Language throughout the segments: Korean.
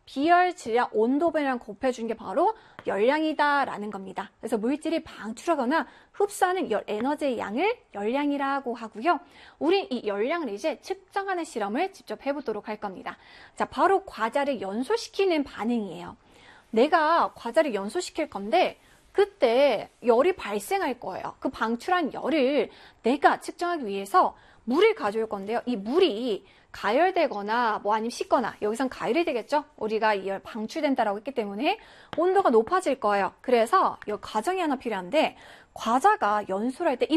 비열, 질량, 온도 변화랑 곱해준 게 바로 열량이다라는 겁니다. 그래서 물질이 방출하거나 흡수하는 열 에너지의 양을 열량이라고 하고요. 우린 이 열량을 이제 측정하는 실험을 직접 해보도록 할 겁니다. 자, 바로 과자를 연소시키는 반응이에요. 내가 과자를 연소시킬 건데 그때 열이 발생할 거예요. 그 방출한 열을 내가 측정하기 위해서 물을 가져올 건데요. 이 물이 가열되거나 뭐 아니면 식거나, 여기선 가열이 되겠죠? 우리가 이 열 방출된다라고 했기 때문에 온도가 높아질 거예요. 그래서 이 과정이 하나 필요한데, 과자가 연소를 할 때 이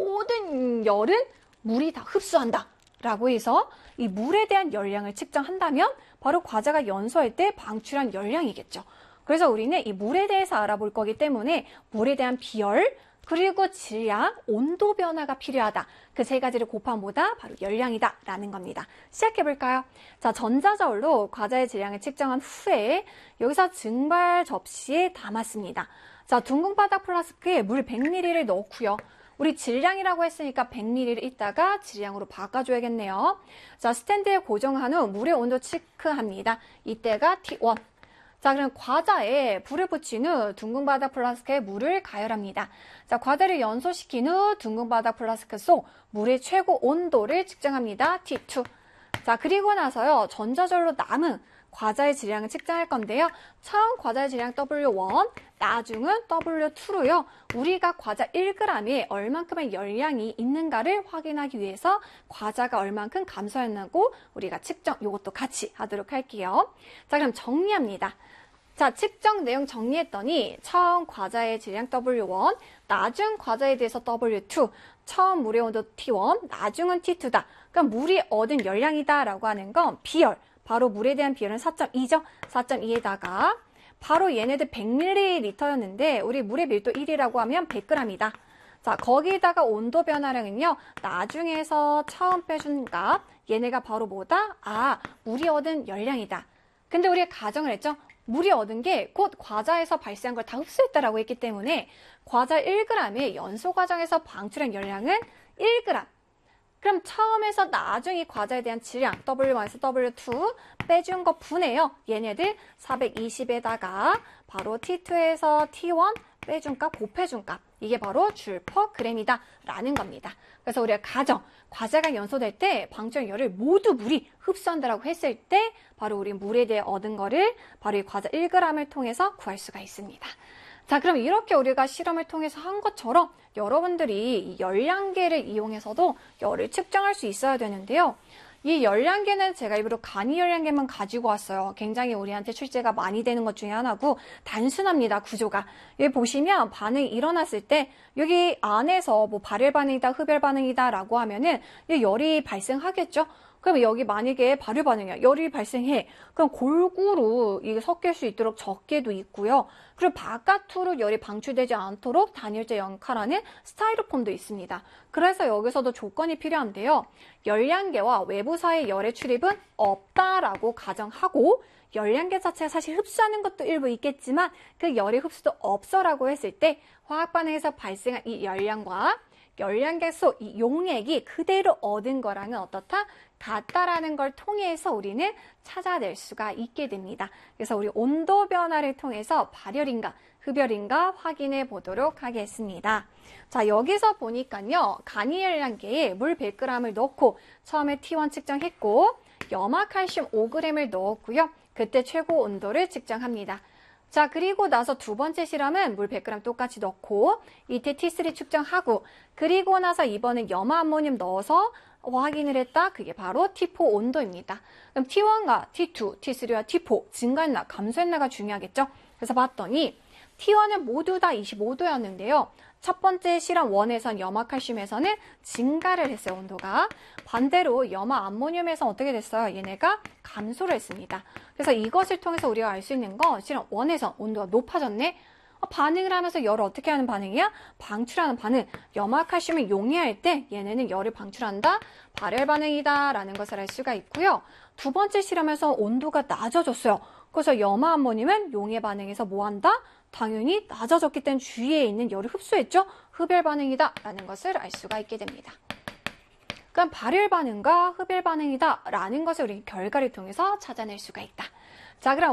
모든 열은 물이 다 흡수한다 라고 해서 이 물에 대한 열량을 측정한다면 바로 과자가 연소할 때 방출한 열량이겠죠. 그래서 우리는 이 물에 대해서 알아볼 거기 때문에 물에 대한 비열, 그리고 질량, 온도 변화가 필요하다. 그 세 가지를 곱한 뭐다? 바로 열량이다 라는 겁니다. 시작해볼까요? 자, 전자저울로 과자의 질량을 측정한 후에 여기서 증발 접시에 담았습니다. 자, 둥근 바닥 플라스크에 물 100ml를 넣고요. 우리 질량이라고 했으니까 100ml를 이따가 질량으로 바꿔줘야겠네요. 자, 스탠드에 고정한 후 물의 온도 체크합니다. 이때가 T1. 자, 그럼 과자에 불을 붙인 후 둥근 바닥 플라스크에 물을 가열합니다. 자, 과자를 연소시킨 후 둥근 바닥 플라스크 속 물의 최고 온도를 측정합니다. T2. 자, 그리고 나서요, 전자저울로 남은 과자의 질량을 측정할 건데요. 처음 과자의 질량 W1, 나중은 W2로요. 우리가 과자 1g에 얼만큼의 열량이 있는가를 확인하기 위해서 과자가 얼만큼 감소했나고 우리가 측정, 이것도 같이 하도록 할게요. 자, 그럼 정리합니다. 자, 측정 내용 정리했더니 처음 과자의 질량 W1, 나중 과자에 대해서 W2, 처음 물의 온도 T1, 나중은 T2다. 그러니까 물이 얻은 열량이다 라고 하는 건 비열, 바로 물에 대한 비열은 4.2죠. 4.2에다가 바로 얘네들 100ml였는데 우리 물의 밀도 1이라고 하면 100g이다. 자, 거기다가 온도 변화량은요, 나중에서 처음 빼준 값, 얘네가 바로 뭐다? 아, 물이 얻은 열량이다. 근데 우리가 가정을 했죠? 물이 얻은 게 곧 과자에서 발생한 걸 다 흡수했다라고 했기 때문에 과자 1g의 연소 과정에서 방출한 열량은 1g. 그럼 처음에서 나중 이 과자에 대한 질량 W1에서 W2 빼준 거 분해요. 얘네들 420에다가 바로 T2에서 T1 빼준 값 곱해준 값. 이게 바로 줄 퍼 그램이다 라는 겁니다. 그래서 우리가 가정, 과자가 연소될 때 방출한 열을 모두 물이 흡수한다라고 했을 때 바로 우리 물에 대해 얻은 거를 바로 이 과자 1g을 통해서 구할 수가 있습니다. 자, 그럼 이렇게 우리가 실험을 통해서 한 것처럼 여러분들이 이 열량계를 이용해서도 열을 측정할 수 있어야 되는데요. 이 열량계는 제가 일부러 간이 열량계만 가지고 왔어요. 굉장히 우리한테 출제가 많이 되는 것 중에 하나고 단순합니다, 구조가. 여기 보시면 반응이 일어났을 때 여기 안에서 뭐 발열 반응이다, 흡열 반응이다 라고 하면은 열이 발생하겠죠? 그럼 여기 만약에 발열 반응이야. 열이 발생해. 그럼 골고루 이게 섞일 수 있도록 적게도 있고요. 그리고 바깥으로 열이 방출되지 않도록 단열재 역할하는 스타이로폼도 있습니다. 그래서 여기서도 조건이 필요한데요. 열량계와 외부 사이의 열의 출입은 없다라고 가정하고 열량계 자체가 사실 흡수하는 것도 일부 있겠지만 그 열의 흡수도 없어라고 했을 때 화학 반응에서 발생한 이 열량과 열량계 속 이 용액이 그대로 얻은 거랑은 어떻다? 같다라는 걸 통해서 우리는 찾아낼 수가 있게 됩니다. 그래서 우리 온도 변화를 통해서 발열인가 흡열인가 확인해 보도록 하겠습니다. 자, 여기서 보니까요. 간이 열량계에 물 100g을 넣고 처음에 T1 측정했고 염화칼슘 5g을 넣었고요. 그때 최고 온도를 측정합니다. 자, 그리고 나서 두 번째 실험은 물 100g 똑같이 넣고 이때 T3 측정하고 그리고 나서 이번엔 염화암모늄 넣어서 확인을 했다. 그게 바로 T4 온도입니다. 그럼 T1과 T2, T3와 T4 증가했나 감소했나가 중요하겠죠? 그래서 봤더니 T1은 모두 다 25도였는데요. 첫 번째 실험 1에선 염화칼슘에서는 증가를 했어요, 온도가. 반대로 염화암모늄에서 어떻게 됐어요? 얘네가 감소를 했습니다. 그래서 이것을 통해서 우리가 알 수 있는 건 실험 1에서 온도가 높아졌네? 반응을 하면서 열을 어떻게 하는 반응이야? 방출하는 반응. 염화칼슘을 용해할 때 얘네는 열을 방출한다? 발열 반응이다 라는 것을 알 수가 있고요. 두 번째 실험에서 온도가 낮아졌어요. 그래서 염화암모늄은 용해 반응에서 뭐 한다? 당연히 낮아졌기 때문에 주위에 있는 열을 흡수했죠. 흡열 반응이다 라는 것을 알 수가 있게 됩니다. 그럼 발열 반응과 흡열 반응이다 라는 것을 우리 결과를 통해서 찾아낼 수가 있다. 자, 그럼